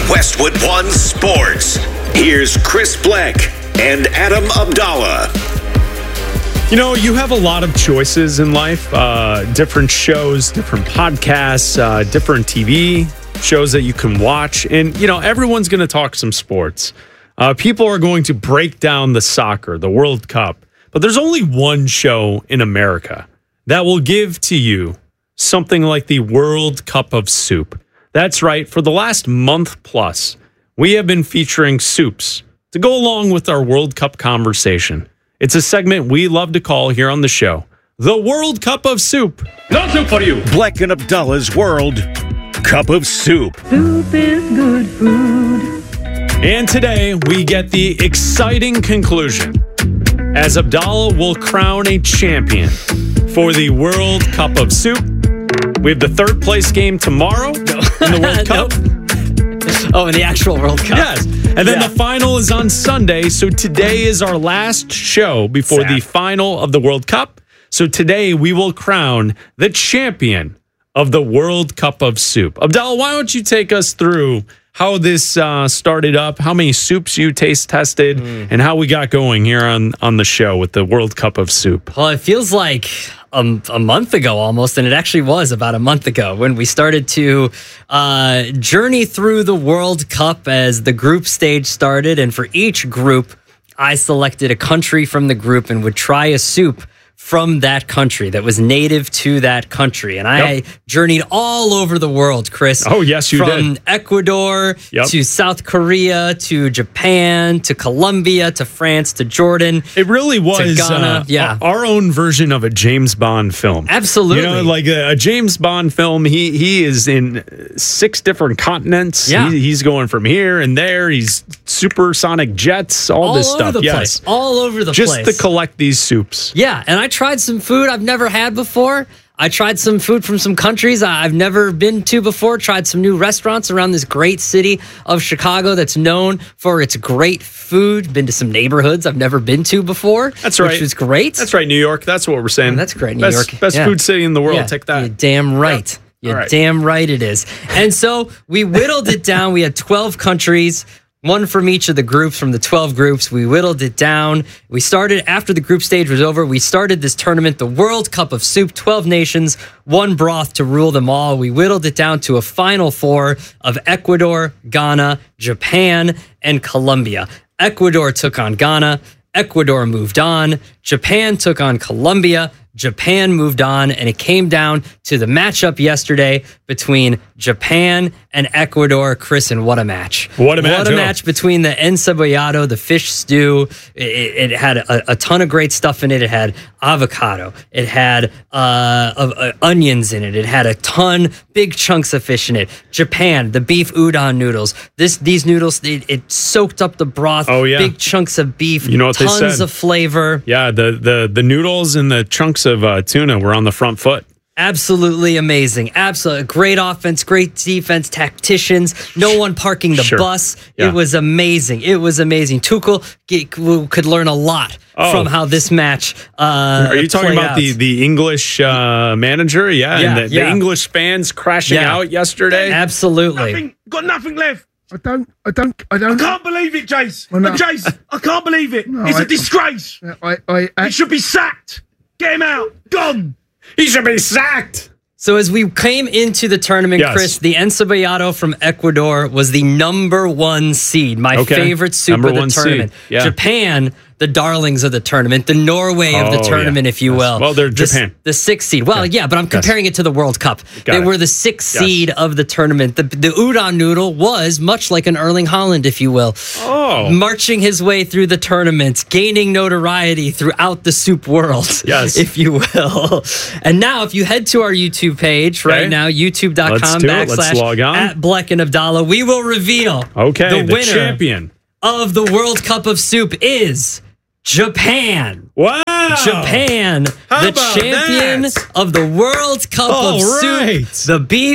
Westwood One Sports. Here's Chris Black and Adam Abdallah. You know, you have a lot of choices in life, different shows, different podcasts, different TV shows that you can watch. And, you know, everyone's going to talk some sports. People are going to break down the soccer, the World Cup. But there's only one show in America that will give to you something like the World Cup of Soup. That's right. For the last month plus, we have been featuring soups to go along with our World Cup conversation. It's a segment we love to call here on the show, the World Cup of Soup. No soup for you. Black and Abdallah's World Cup of Soup. Soup is good food. And today we get the exciting conclusion as Abdallah will crown a champion for the World Cup of Soup. We have the third place game tomorrow in the World Cup. Oh, in the actual World Cup. Yes. And then the final is on Sunday. So today is our last show before the final of the World Cup. So today we will crown the champion of the World Cup of Soup. Abdallah, why don't you take us through how this started up, how many soups you taste tested, and how we got going here on the show with the World Cup of Soup. Well, it feels like a month ago almost, and it actually was about a month ago when we started to journey through the World Cup as the group stage started. And for each group, I selected a country from the group and would try a soup from that country that was native to that country. And I journeyed all over the world, Chris. Oh, yes, you did. From Ecuador to South Korea to Japan to Colombia to France to Jordan. It really was Ghana. Our own version of a James Bond film. Absolutely. You know, like a James Bond film, he is in 6 different continents. Yeah. He's going from here and there. He's supersonic jets, all this stuff. Place. All over the place. Just to collect these soups. Yeah, and I tried some food I've never had before. I tried some food from some countries I've never been to before, tried some new restaurants around this great city of Chicago that's known for its great food. Been to some neighborhoods I've never been to before. That's right. Which was great. That's right, New York. That's what we're saying. Oh, that's great, New York. Best food city in the world. Take that. You're damn right. You're damn right it is. And so we whittled it down. We had 12 countries. One from each of the groups, from the 12 groups. We whittled it down. We started, after the group stage was over, we started this tournament, the World Cup of Soup, 12 nations, one broth to rule them all. We whittled it down to a final 4 of Ecuador, Ghana, Japan, and Colombia. Ecuador took on Ghana. Ecuador moved on. Japan took on Colombia. Japan moved on, and it came down to the matchup yesterday between Japan and Ecuador. Chris, and what a match. What a match between the encebollado, the fish stew. It had a ton of great stuff in it. It had avocado. It had onions in it. It had a ton, big chunks of fish in it. Japan, the beef udon noodles. These noodles, it soaked up the broth. Oh, yeah. Big chunks of beef. You know what tons they said. of flavor. Yeah, the noodles and the chunks of tuna were on the front foot. Absolutely amazing. Absolutely. Great offense, great defense, tacticians, no one parking the bus. Yeah. It was amazing. It was amazing. Tuchel could learn a lot from how this match Are you talking about the English manager? Yeah, and the English fans crashing out yesterday? Absolutely. Got nothing left. I don't. I can't believe it, Jace. Well, no. Jace, I can't believe it. No, it's a disgrace. He should be sacked. Get him out. Gone. He should be sacked. So as we came into the tournament, Chris, the encebollado from Ecuador was the number 1 seed. My favorite soup of the tournament. Yeah. Japan, the darlings of the tournament, the Norway of the tournament, if you will. Well, they're Japan. The 6th seed. Well, but I'm comparing it to the World Cup. They were the 6th seed of the tournament. The udon noodle was much like an Erling Haaland, if you will. Marching his way through the tournament, gaining notoriety throughout the soup world, if you will. And now, if you head to our YouTube page right now, youtube.com/at Black and Abdallah, we will reveal the winner champion of the World Cup of Soup is Japan. Wow. Japan, the champion of the World Cup of Soup. The beef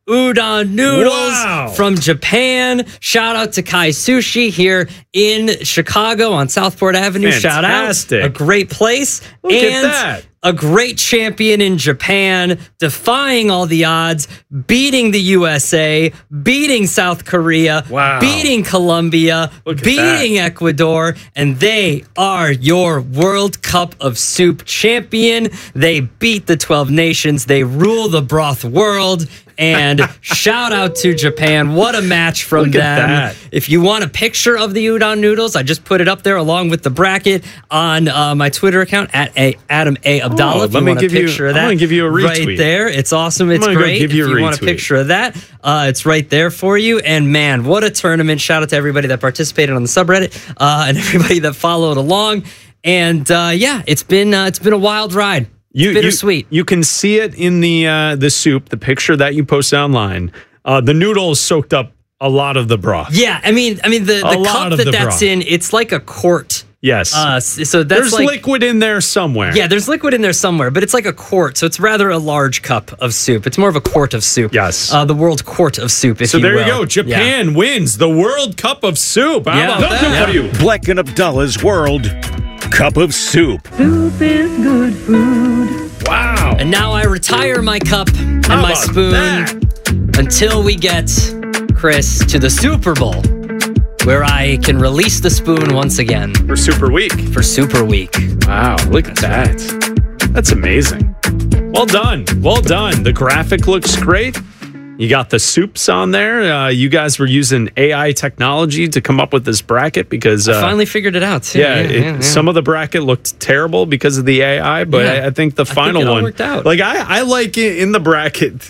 udon noodles Wow. from Japan. Shout out to Kai Sushi here in Chicago on Southport Avenue. Shout Fantastic. out. A great place. Look at and that. a great champion in Japan, defying all the odds, beating the USA, beating South Korea, Wow. beating Colombia, Look at beating Ecuador, and they are your World Cup of Soup champion. They beat the 12 nations. They rule the broth world. And shout out to Japan. What a match from Look at them. that. If you want a picture of the udon noodles, I just put it up there along with the bracket on my Twitter account at Adam A. Abdallah. If let you me want a give you- picture of I'm that, gonna give you a right retweet. there. It's awesome. It's gonna go great. give you if a you want a retweet. picture of that, it's right there for you. And man, what a tournament! Shout out to everybody that participated on the subreddit and everybody that followed along. And yeah, it's been a wild ride. It's bittersweet. You can see it in the soup, the picture that you posted online. The noodles soaked up a lot of the broth. Yeah, I mean the lot cup of that the that's broth. in, it's like a quart. Yes. So that's There's like liquid in there somewhere. yeah, there's liquid in there somewhere, but it's like a quart, so it's rather a large cup of soup. It's more of a quart of soup. Yes. The world quart of soup, if So you will. there you go. Japan wins the World Cup of Soup. How Yeah. about that? Yeah. Black and Abdallah's World Cup of Soup. Soup is good food. Wow. And now I retire my cup and How my about spoon that? until we get, Chris, to the Super Bowl, where I can release the spoon once again For Super Week. for Super Week. Wow, look at that. That's amazing. Well done. Well done. The graphic looks great. You got the soups on there. You guys were using AI technology to come up with this bracket because Finally figured it out, too. yeah, some of the bracket looked terrible because of the AI, but Yeah. I think the final it all one worked out. Like I like it in the bracket.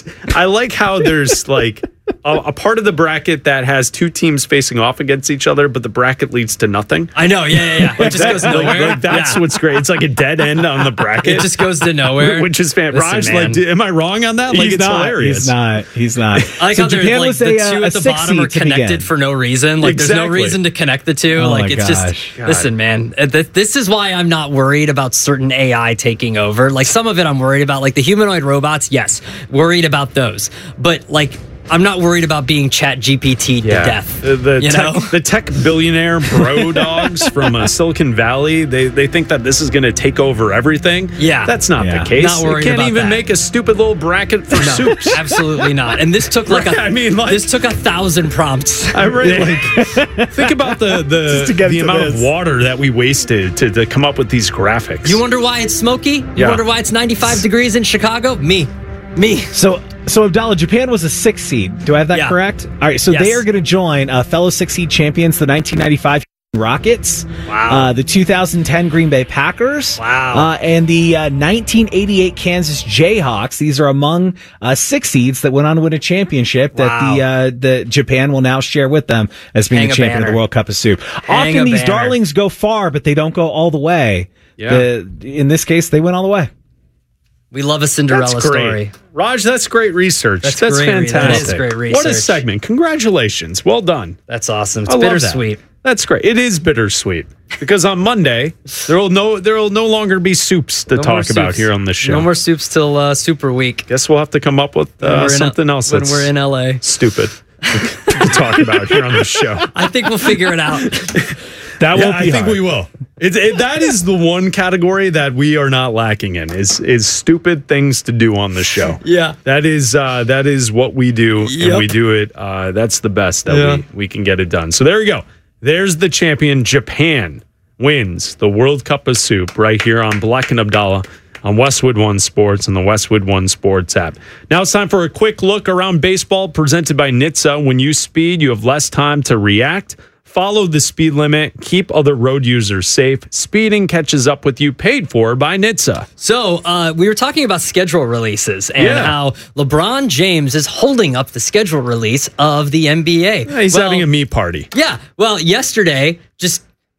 I like how there's like a part of the bracket that has two teams facing off against each other, but the bracket leads to nothing. I know, yeah. It just goes nowhere. That's Yeah. what's great. It's like a dead end on the bracket. It just goes to nowhere. Which is fantastic. Listen, Raj, like, man. am I wrong on that? Like, He's it's not. hilarious. He's not. I like So how they're Japan like was the two a at the six bottom are seed to begin. connected for no reason. Like there's no Exactly. reason to connect the two. Oh like my it's gosh. just listen, man. This is why I'm not worried about certain AI taking over. Like some of it I'm worried about. Like the humanoid robots, yes, worried about those. But like I'm not worried about being Chat GPT to death. The tech billionaire bro dogs from Silicon Valley, they think that this is going to take over everything. Yeah. That's not Yeah. the case. Not worried It can't about even that. make a stupid little bracket for soups. Absolutely not. And this took like Right, I mean, like- this took 1,000 prompts. I read, like, think about to the get to amount of this. water that we wasted to come up with these graphics. You wonder why it's smoky? You Yeah. wonder why it's 95 degrees in Chicago? Me. So Abdallah, Japan was a 6 seed. Do I have that Yeah. correct? All right, so Yes. they are going to join fellow 6 seed champions, the 1995 Rockets, Wow. the 2010 Green Bay Packers, Wow. and the 1988 Kansas Jayhawks. These are among 6 seeds that went on to win a championship Wow. that the Japan will now share with them as being Hang the a champion of banner. the World Cup of Soup. Hang Often a these banner. darlings go far, but they don't go all the way. Yeah. In this case, they went all the way. We love a That's Cinderella great. story. Raj, that's great research. That's That's great re- fantastic. that is great What a research. segment. Congratulations. Well done. That's awesome. It's I love that. bittersweet. That's great. It is bittersweet because on Monday there will no longer be soups to No more talk about soups. here on the show. No more soups till Super Week. Guess we'll have to come up with When we're in something else when that's we're in LA. stupid to talk about here on the show. I think we'll figure it out. That Yeah, won't be I think hard. we will. That is the one category that we are not lacking in is stupid things to do on the show. Yeah. that is what we do, Yep. and we do it. That's the best that Yeah. we can get it done. So there you go. There's the champion. Japan wins the World Cup of Soup right here on Black and Abdallah on Westwood One Sports and the Westwood One Sports app. Now it's time for a quick look around baseball presented by NHTSA. When you speed, you have less time to react. Follow the speed limit. Keep other road users safe. Speeding catches up with you. Paid for by NHTSA. So we were talking about schedule releases and Yeah. how LeBron James is holding up the schedule release of the NBA. He's having a me party. Yeah. Well, yesterday, just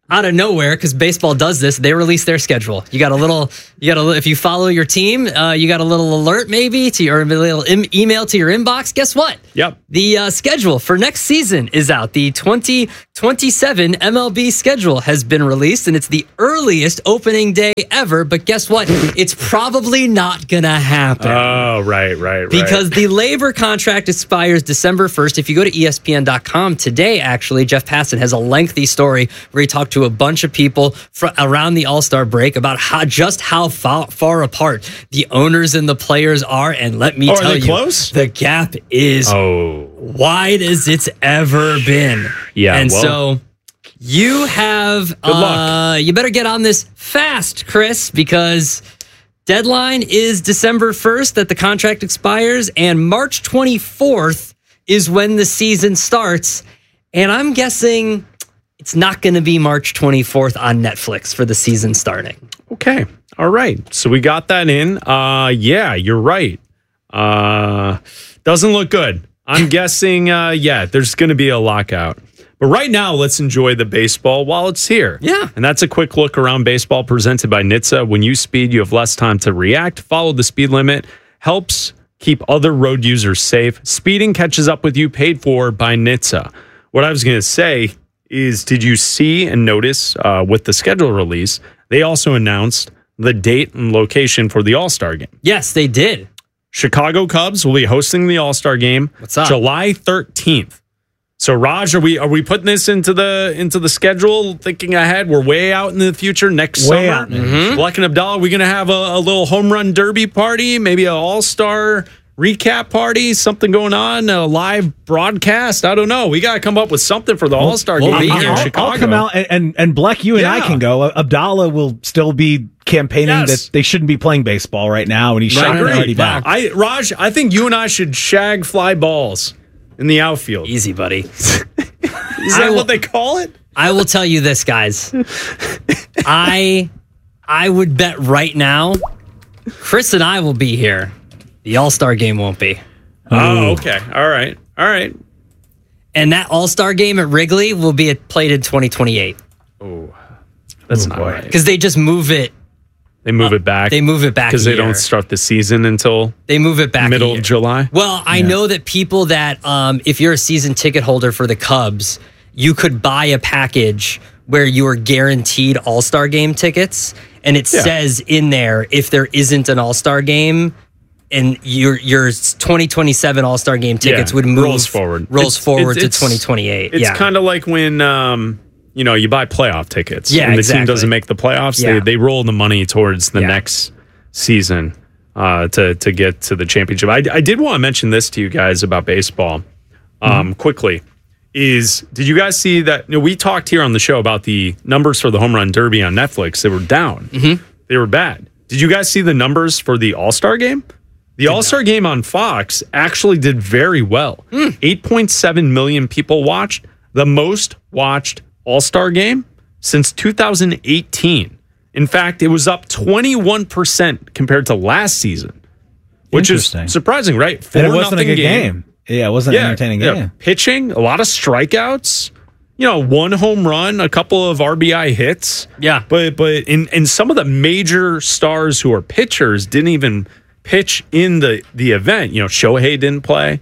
out of nowhere, because baseball does this, they release their schedule. You got a little, if you follow your team, you got a little alert maybe to your, a little email to your inbox. Guess what? Yep. The schedule for next season is out. The 2027 MLB schedule has been released, and it's the earliest opening day ever. But guess what? It's probably not going to happen. Oh, right. Because the labor contract expires December 1st. If you go to ESPN.com today, actually, Jeff Passan has a lengthy story where he talked to a bunch of people around the All-Star break about how far apart the owners and the players are. And let me tell you, close? The gap is wide as it's ever been. Yeah. And so you have, you better get on this fast, Chris, because deadline is December 1st that the contract expires, and March 24th is when the season starts. And I'm guessing it's not going to be March 24th on Netflix for the season starting. Okay. All right. So we got that in. Yeah, you're right. Doesn't look good. I'm guessing, there's going to be a lockout. But right now, let's enjoy the baseball while it's here. Yeah. And that's a quick look around baseball presented by NHTSA. When you speed, you have less time to react. Follow the speed limit. Helps keep other road users safe. Speeding catches up with you, paid for by NHTSA. What I was going to say is, did you see and notice with the schedule release, they also announced the date and location for the All-Star game? Yes, they did. Chicago Cubs will be hosting the All-Star game. What's up? July 13th. So Raj, are we putting this into the schedule, thinking ahead? We're way out in the future next Way summer. out. Bleck and Abdallah, are we going to have a little home run derby party, maybe an All-Star recap party, something going on, a live broadcast? I don't know. We got to come up with something for the All-Star game here in Chicago. I'll come out and Bleck, you and I can go. Abdallah will still be campaigning that they shouldn't be playing baseball right now, and he's already back. Raj, I think you and I should shag fly balls in the outfield. Easy, buddy. Is that what they call it? I will tell you this, guys. I would bet right now, Chris and I will be here. The All-Star game won't be. Oh, okay. All right. And that All-Star game at Wrigley will be played in 2028. Oh, that's not right. Because they just move it. They move it back. They move it back because they don't start the season until they move it back middle of July. Well, I know that people that if you're a season ticket holder for the Cubs, you could buy a package where you are guaranteed All-Star game tickets, and it says in there if there isn't an All-Star game, and your 2027 All-Star game tickets would move rolls forward to 2028. It's kind of like when you buy playoff tickets. Yeah, and the exactly. team doesn't make the playoffs. They roll the money towards the next season to get to the championship. I did want to mention this to you guys about baseball quickly. Did you guys see that? We talked here on the show about the numbers for the home run derby on Netflix. They were down. They were bad. Did you guys see the numbers for the All-Star game? The All-Star game on Fox actually did very well. 8.7 million people watched. The most watched All-Star game since 2018. In fact, it was up 21% compared to last season, which is surprising, right? And it wasn't a good game. Yeah, it wasn't an entertaining game. Yeah. Pitching, a lot of strikeouts, one home run, a couple of RBI hits. Yeah. But in some of the major stars who are pitchers didn't even pitch in the event. Shohei didn't play.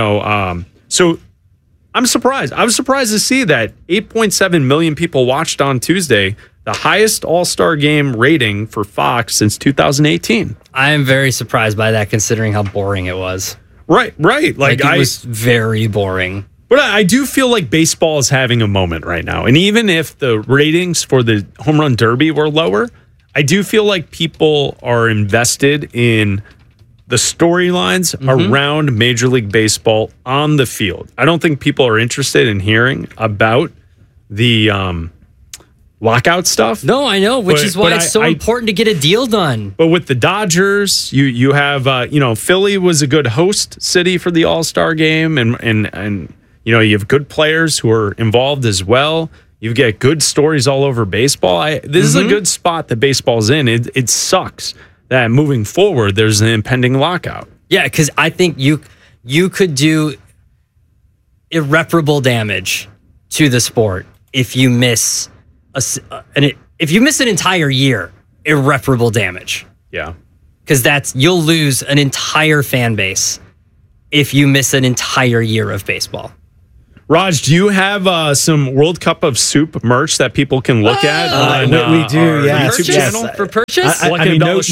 So I'm surprised. I was surprised to see that 8.7 million people watched on Tuesday, the highest All-Star game rating for Fox since 2018. I am very surprised by that, considering how boring it was. Right. Like it was very boring. But I do feel like baseball is having a moment right now. And even if the ratings for the home run derby were lower, I do feel like people are invested in the storylines around Major League Baseball on the field. I don't think people are interested in hearing about the lockout stuff. No, I know, which is why it's so important to get a deal done. But with the Dodgers, you have Philly was a good host city for the All-Star game, and you have good players who are involved as well. You get good stories all over baseball. This is a good spot that baseball's in. It sucks that moving forward there's an impending lockout. Yeah, because I think you could do irreparable damage to the sport if you miss if you miss an entire year, irreparable damage. Yeah. Because you'll lose an entire fan base if you miss an entire year of baseball. Raj, do you have some World Cup of Soup merch that people can look at? We do, yes. YouTube channel? For purchase? I mean, no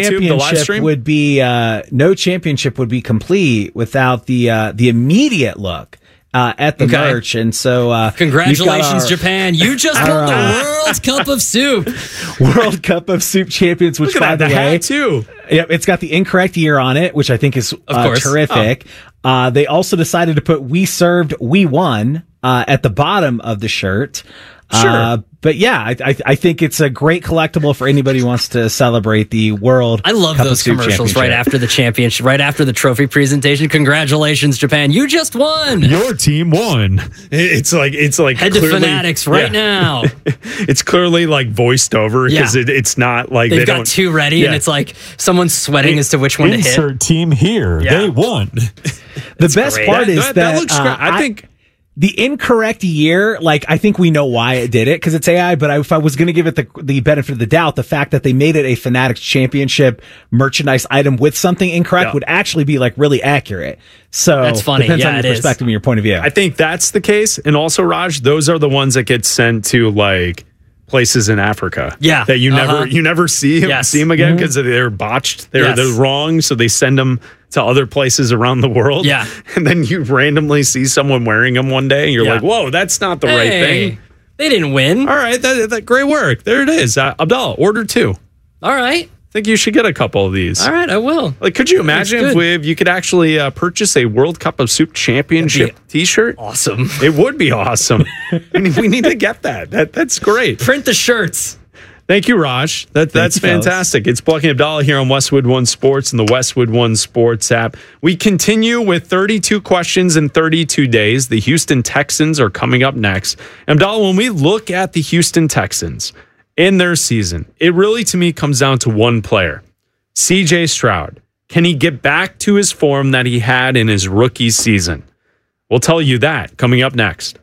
championship would be complete without the immediate look at the merch. And so, congratulations, Japan! You just won the World Cup of Soup. World Cup of Soup champions, which, by the way, hat too. Yep, it's got the incorrect year on it, which I think is terrific. They also decided to put "We served, we won" at the bottom of the shirt. Sure. But yeah, I think it's a great collectible for anybody who wants to celebrate the World Cup. I love those commercials right after the championship, right after the trophy presentation. Congratulations, Japan. You just won. Your team won. It's like head to Fanatics right now. It's clearly like voiced over because it's not like they've got two ready and it's like someone's sweating as to which one to hit. Insert team here. Yeah. They won. The best part is that looks great. I think the incorrect year, I think we know why it did it because it's AI, but if I was going to give it the benefit of the doubt, the fact that they made it a Fanatics Championship merchandise item with something incorrect would actually be really accurate. So that's funny. Depends on your perspective and your point of view. I think that's the case. And also, Raj, those are the ones that get sent to places in Africa. Yeah. That you never see them again because they're botched. They're wrong. So they send them to other places around the world. Yeah. And then you randomly see someone wearing them one day and you're like, whoa, that's not the right thing. They didn't win. All right. That great work. There it is. Abdallah, order 2. All right. I think you should get a couple of these. All right, I will. Could you imagine if you could actually purchase a World Cup of Soup Championship t-shirt? Awesome. It would be awesome. We need to get that. That's great. Print the shirts. Thank you, Raj. That's fantastic. It's Bleck and Abdallah here on Westwood One Sports and the Westwood One Sports app. We continue with 32 questions in 32 days. The Houston Texans are coming up next. Abdallah, when we look at the Houston Texans in their season, it really, to me, comes down to one player, C.J. Stroud. Can he get back to his form that he had in his rookie season? We'll tell you that coming up next.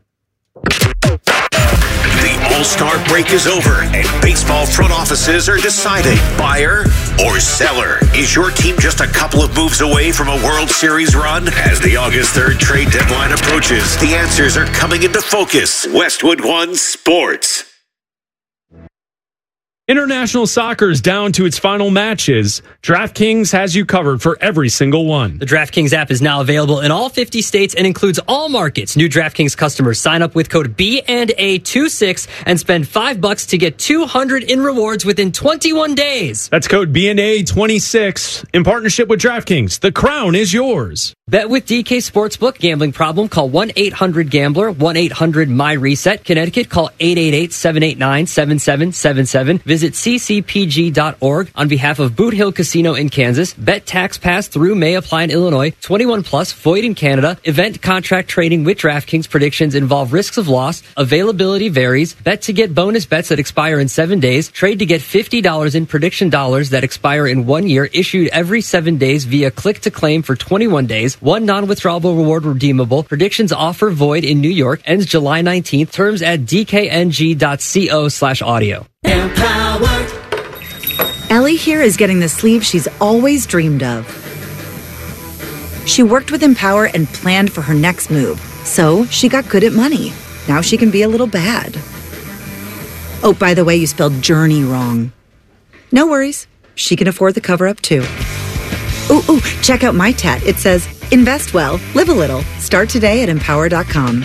The All-Star break is over, and baseball front offices are deciding buyer or seller. Is your team just a couple of moves away from a World Series run? As the August 3rd trade deadline approaches, the answers are coming into focus. Westwood One Sports. International soccer is down to its final matches. DraftKings has you covered for every single one. The DraftKings app is now available in all 50 states and includes all markets. New DraftKings customers sign up with code BNA26 and spend $5 to get $200 in rewards within 21 days. That's code BNA26 in partnership with DraftKings. The crown is yours. Bet with DK Sportsbook. Gambling problem? Call 1-800-GAMBLER. 1-800-MY-RESET. Connecticut, call 888-789-7777. Visit ccpg.org on behalf of Boot Hill Casino in Kansas. Bet tax pass through may apply in Illinois. 21 plus, void in Canada. Event contract trading with DraftKings. Predictions involve risks of loss. Availability varies. Bet to get bonus bets that expire in 7 days. Trade to get $50 in prediction dollars that expire in 1 year. Issued every 7 days via click to claim for 21 days. One non-withdrawable reward redeemable. Predictions offer void in New York. Ends July 19th. Terms at dkng.co/audio. Empowered. Ellie here is getting the sleeve she's always dreamed of. She worked with Empower and planned for her next move. So she got good at money. Now she can be a little bad. Oh, by the way, you spelled journey wrong. No worries. She can afford the cover-up too. Ooh, check out my tat. It says, invest well, live a little. Start today at empower.com.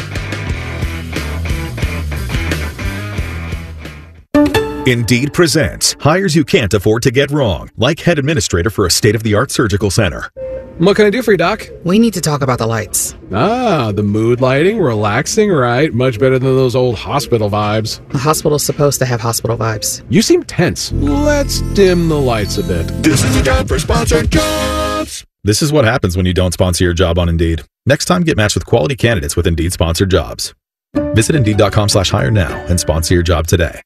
Indeed presents hires you can't afford to get wrong, like head administrator for a state-of-the-art surgical center. What can I do for you, Doc? We need to talk about the lights. Ah, the mood lighting, relaxing, right? Much better than those old hospital vibes. The hospital's supposed to have hospital vibes. You seem tense. Let's dim the lights a bit. This is the time for sponsored jobs. This is what happens when you don't sponsor your job on Indeed. Next time, get matched with quality candidates with Indeed sponsored jobs. Visit Indeed.com/hire now and sponsor your job today.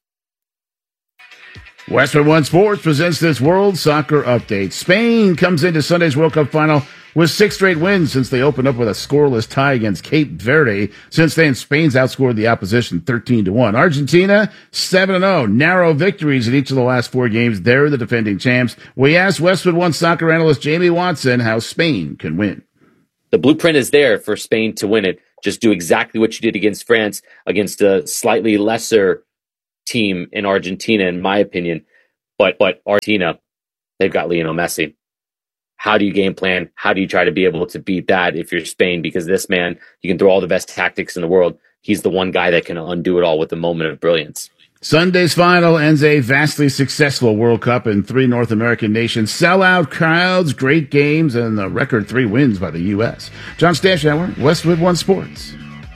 Westwood One Sports presents this World Soccer Update. Spain comes into Sunday's World Cup final with 6 straight wins since they opened up with a scoreless tie against Cape Verde. Since then, Spain's outscored the opposition 13-1. Argentina, 7-0. Narrow victories in each of the last 4 games. They're the defending champs. We asked Westwood One soccer analyst Jamie Watson how Spain can win. The blueprint is there for Spain to win it. Just do exactly what you did against France, against a slightly lesser team in Argentina, in my opinion. But Argentina, they've got Lionel Messi. How do you game plan? How do you try to be able to beat that if you're Spain? Because this man, you can throw all the best tactics in the world. He's the one guy that can undo it all with a moment of brilliance. Sunday's final ends a vastly successful World Cup in 3 North American nations. Sellout crowds, great games, and a record 3 wins by the U.S. John Stashower, Westwood One Sports.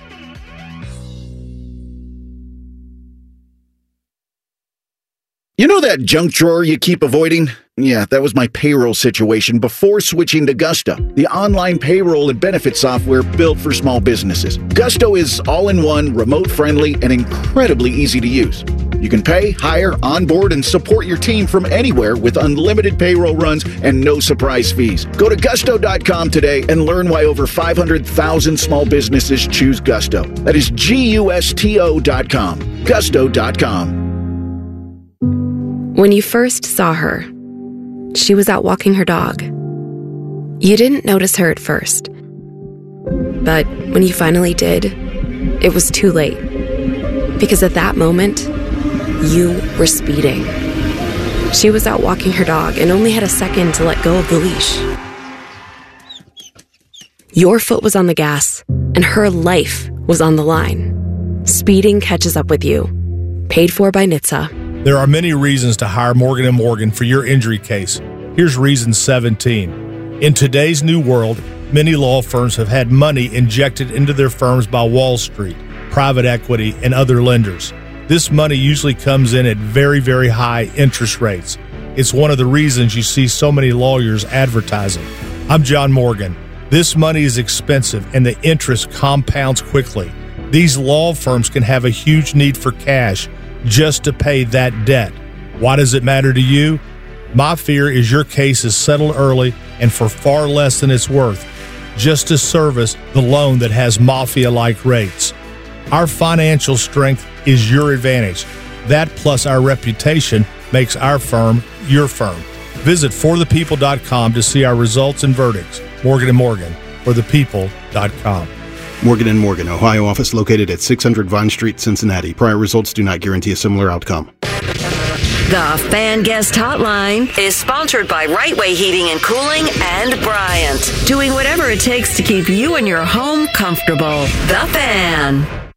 You know that junk drawer you keep avoiding? Yeah, that was my payroll situation before switching to Gusto, the online payroll and benefit software built for small businesses. Gusto is all-in-one, remote-friendly, and incredibly easy to use. You can pay, hire, onboard, and support your team from anywhere with unlimited payroll runs and no surprise fees. Go to gusto.com today and learn why over 500,000 small businesses choose Gusto. That is GUSTO.com. Gusto.com. When you first saw her, she was out walking her dog. You didn't notice her at first. But when you finally did, it was too late. Because at that moment, you were speeding. She was out walking her dog and only had a second to let go of the leash. Your foot was on the gas, and her life was on the line. Speeding catches up with you. Paid for by NHTSA. There are many reasons to hire Morgan & Morgan for your injury case. Here's reason 17. In today's new world, many law firms have had money injected into their firms by Wall Street, private equity, and other lenders. This money usually comes in at very, very high interest rates. It's one of the reasons you see so many lawyers advertising. I'm John Morgan. This money is expensive and the interest compounds quickly. These law firms can have a huge need for cash just to pay that debt. Why does it matter to you? My fear is your case is settled early and for far less than it's worth, just to service the loan that has mafia-like rates. Our financial strength is your advantage. That plus our reputation makes our firm your firm. Visit forthepeople.com to see our results and verdicts. Morgan & Morgan, forthepeople.com. Morgan & Morgan, Ohio office located at 600 Vine Street, Cincinnati. Prior results do not guarantee a similar outcome. The Fan Guest Hotline is sponsored by Right Way Heating and Cooling and Bryant, doing whatever it takes to keep you and your home comfortable. The Fan.